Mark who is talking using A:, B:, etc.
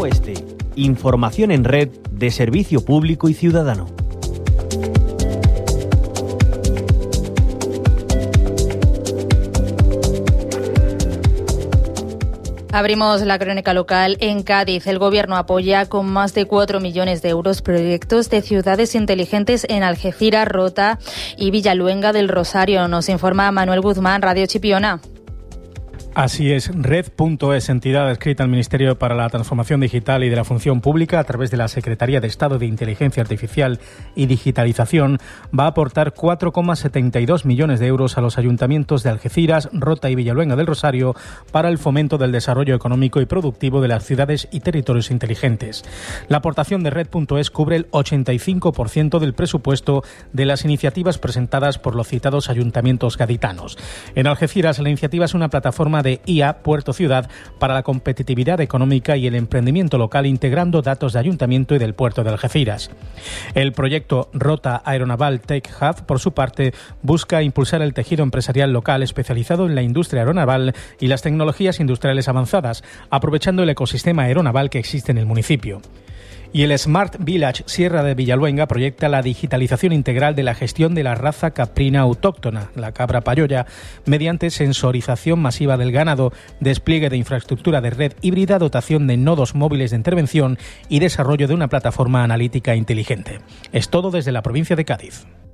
A: Oeste. Información en red de servicio público y ciudadano.
B: Abrimos la crónica local en Cádiz. El Gobierno apoya con más de 4 millones de euros proyectos de ciudades inteligentes en Algeciras, Rota y Villaluenga del Rosario. Nos informa Manuel Guzmán, Radio Chipiona.
C: Así es, Red.es, entidad adscrita al Ministerio para la Transformación Digital y de la Función Pública, a través de la Secretaría de Estado de Inteligencia Artificial y Digitalización, va a aportar 4,72 millones de euros a los ayuntamientos de Algeciras, Rota y Villaluenga del Rosario para el fomento del desarrollo económico y productivo de las ciudades y territorios inteligentes. La aportación de Red.es cubre el 85% del presupuesto de las iniciativas presentadas por los citados ayuntamientos gaditanos. En Algeciras, la iniciativa es una plataforma de IA Puerto Ciudad para la competitividad económica y el emprendimiento local, integrando datos de ayuntamiento y del puerto de Algeciras. El proyecto Rota Aeronaval Tech Hub, por su parte, busca impulsar el tejido empresarial local especializado en la industria aeronaval y las tecnologías industriales avanzadas, aprovechando el ecosistema aeronaval que existe en el municipio. Y el Smart Village Sierra de Villaluenga proyecta la digitalización integral de la gestión de la raza caprina autóctona, la cabra payoya, mediante sensorización masiva del ganado, despliegue de infraestructura de red híbrida, dotación de nodos móviles de intervención y desarrollo de una plataforma analítica inteligente. Es todo desde la provincia de Cádiz.